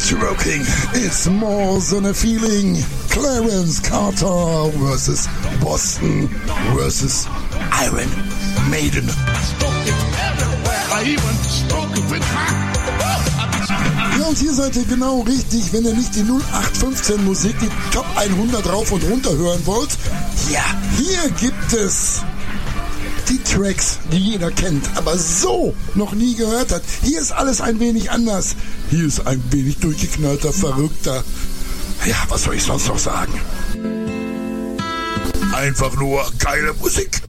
Stroking, it's more than a feeling. Clarence Carter versus Boston versus Iron Maiden. Ja, und hier seid ihr genau richtig, wenn ihr nicht die 0815 Musik, die Top 100 rauf und runter hören wollt. Ja, hier gibt es die Tracks, die jeder kennt, aber so noch nie gehört hat. Hier ist alles ein wenig anders. Hier ist ein wenig durchgeknallter, verrückter. Ja, was soll ich sonst noch sagen? Einfach nur geile Musik.